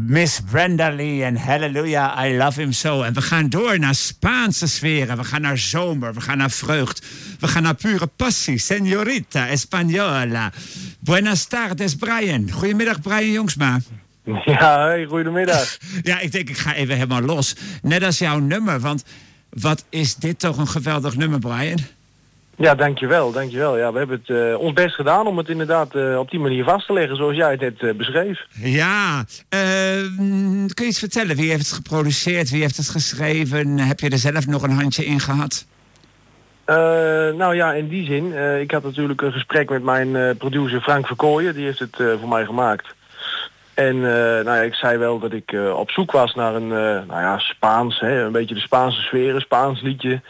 Miss Brenda Lee en Hallelujah, I Love Him So. En we gaan door naar Spaanse sferen. We gaan naar zomer, we gaan naar vreugd. We gaan naar pure passie. Señorita Española. Buenas tardes, Brian. Goedemiddag, Brian Jongsma. Ja, hey, goedemiddag. Ja, ik denk, ik ga even helemaal los. Net als jouw nummer, want wat is dit toch een geweldig nummer, Brian? Ja, dankjewel. Ja, we hebben het ons best gedaan om het inderdaad op die manier vast te leggen, zoals jij het net beschreef. Ja, kun je iets vertellen? Wie heeft het geproduceerd? Wie heeft het geschreven? Heb je er zelf nog een handje in gehad? Nou ja, in die zin. Ik had natuurlijk een gesprek met mijn producer Frank Verkooyen. Die heeft het voor mij gemaakt. En nou ja, ik zei wel dat ik op zoek was naar een Spaans, een beetje de Spaanse sfeer, een Spaans liedje.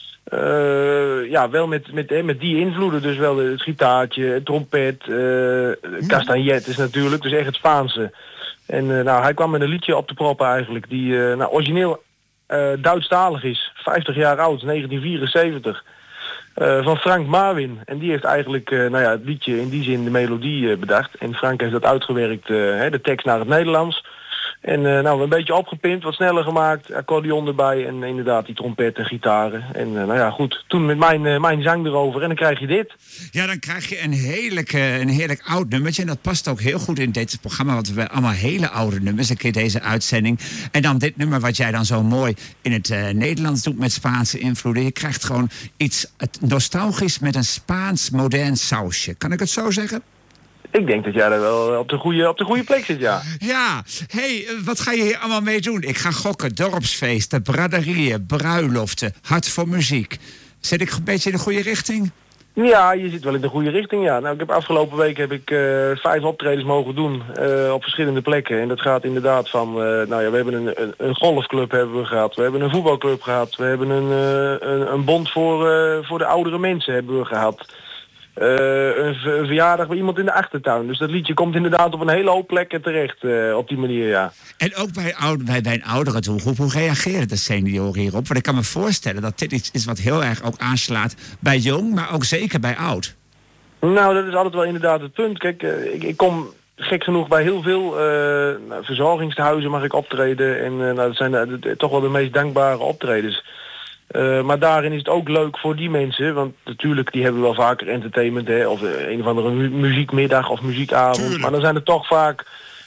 Ja, wel met die invloeden, dus wel het gitaartje, het trompet, castagnet is natuurlijk, dus echt het Spaanse. En nou, hij kwam met een liedje op te proppen eigenlijk, die origineel Duitsstalig is, 50 jaar oud, 1974. Van Frank Marwin. En die heeft eigenlijk het liedje in die zin de melodie bedacht. En Frank heeft dat uitgewerkt, de tekst naar het Nederlands. En een beetje opgepimpt, wat sneller gemaakt, accordeon erbij en inderdaad die trompet en gitaren. En goed, toen met mijn zang erover en dan krijg je dit. Ja, dan krijg je een heerlijk oud nummertje en dat past ook heel goed in dit programma, want we hebben allemaal hele oude nummers, een keer deze uitzending. En dan dit nummer wat jij dan zo mooi in het Nederlands doet met Spaanse invloeden. Je krijgt gewoon iets nostalgisch met een Spaans modern sausje. Kan ik het zo zeggen? Ik denk dat jij daar wel op de goede plek zit, ja. Ja, wat ga je hier allemaal mee doen? Ik ga gokken, dorpsfeesten, braderieën, bruiloften, hart voor muziek. Zit ik een beetje in de goede richting? Ja, je zit wel in de goede richting, ja. Nou, afgelopen week heb ik 5 optredens mogen doen op verschillende plekken. En dat gaat inderdaad van, we hebben een golfclub hebben we gehad. We hebben een voetbalclub gehad. We hebben een bond voor de oudere mensen hebben we gehad. Een verjaardag bij iemand in de achtertuin. Dus dat liedje komt inderdaad op een hele hoop plekken terecht op die manier, ja. En ook bij een oudere doelgroep, hoe reageren de senioren hierop? Want ik kan me voorstellen dat dit iets is wat heel erg ook aanslaat bij jong, maar ook zeker bij oud. Nou, dat is altijd wel inderdaad het punt. Kijk, ik kom gek genoeg bij heel veel verzorgingstehuizen mag ik optreden. En dat zijn toch wel de meest dankbare optredens. Maar daarin is het ook leuk voor die mensen, want natuurlijk die hebben wel vaker entertainment, of een of andere muziekmiddag of muziekavond. Tuurlijk. Maar dan zijn er toch vaak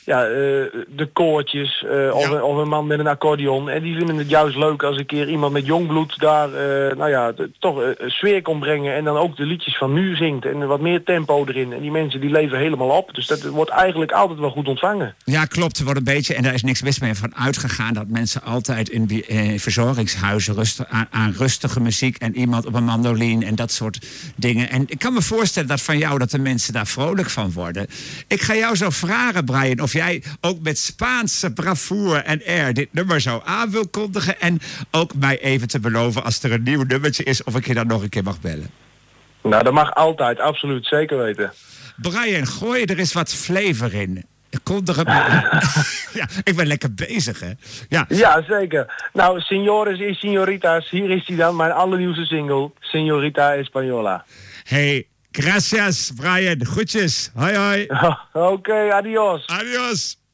de koortjes of een man met een accordeon. En die vinden het juist leuk als een keer iemand met jong bloed daar toch sfeer kon brengen en dan ook de liedjes van nu zingt en wat meer tempo erin. En die mensen die leven helemaal op. Dus dat wordt eigenlijk altijd wel goed ontvangen. Ja, klopt. Er wordt een beetje, en daar is niks mis mee, van uitgegaan dat mensen altijd in verzorgingshuizen aan rustige muziek en iemand op een mandoline en dat soort dingen. En ik kan me voorstellen dat van jou dat de mensen daar vrolijk van worden. Ik ga jou zo vragen, Brian, of jij ook met Spaanse bravoure en air dit nummer zo aan wil kondigen en ook mij even te beloven als er een nieuw nummertje is of ik je dan nog een keer mag bellen. Nou, dat mag altijd, absoluut, zeker weten. Brian, gooi er eens wat flavor in. Kondig het ja, ik ben lekker bezig, hè. Ja, zeker. Nou, señores y señoritas, hier is hij dan, mijn allernieuwste single, Señorita Española. Hey, gracias, Brian. Groetjes. Hoi, hoi. Oké, adios. Adios.